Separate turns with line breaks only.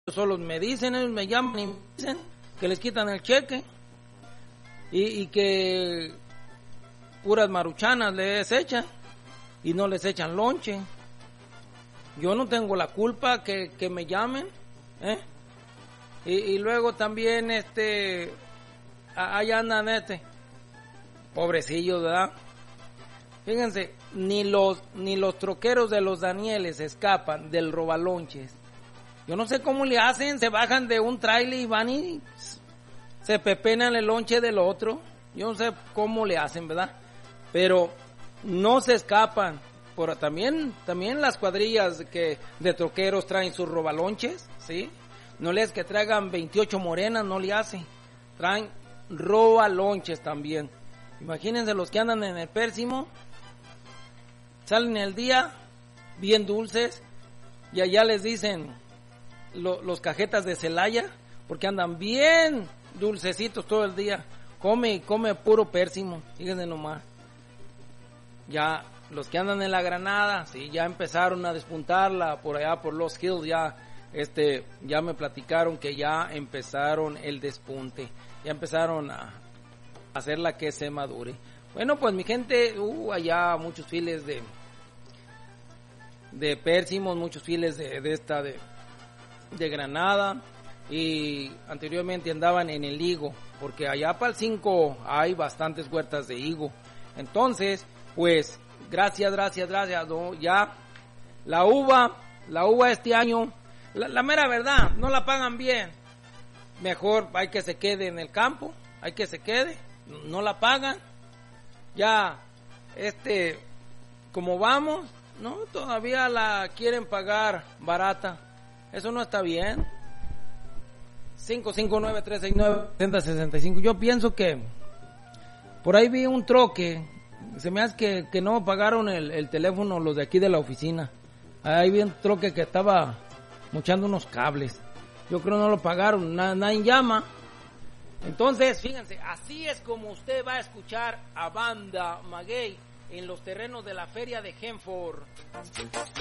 solo me dicen, ellos me llaman y me dicen que les quitan el cheque y que puras maruchanas les echan y no les echan lonche. Yo no tengo la culpa que me llamen, y luego también allá andan pobrecillos, ¿verdad? Fíjense, ni los troqueros de los Danieles escapan del robalonches. Yo no sé cómo le hacen, se bajan de un trailer y van y se pepenan el lonche del otro. Yo no sé cómo le hacen, ¿verdad? Pero no se escapan. También las cuadrillas de troqueros traen sus robalonches, ¿sí? No les que traigan 28 morenas, no le hacen. Traen robalonches también. Imagínense los que andan en el Pérsimo, salen el día bien dulces y allá les dicen los cajetas de Celaya, porque andan bien dulcecitos todo el día. Come y come puro pérsimo, fíjense nomás. Ya los que andan en la Granada, sí, ya empezaron a despuntarla por allá por Los Hills, ya me platicaron que ya empezaron el despunte, ya empezaron a hacerla que se madure. Bueno, pues mi gente, allá muchos files de pérsimos, muchos files de Granada, y anteriormente andaban en el higo, porque allá para el 5 hay bastantes huertas de higo. Entonces, pues, gracias, ¿no? Ya la uva este año, la mera verdad, no la pagan bien. Mejor hay que se quede en el campo, hay que se quede, no la pagan. Ya, como vamos, no, todavía la quieren pagar barata. Eso no está bien. 559-369-7065. Yo pienso que por ahí vi un troque. Se me hace que no pagaron el teléfono los de aquí de la oficina. Ahí vi un troque que estaba mochando unos cables. Yo creo no lo pagaron. Nadie llama. Entonces, fíjense, así es como usted va a escuchar a Banda Maguey en los terrenos de la feria de Hanford.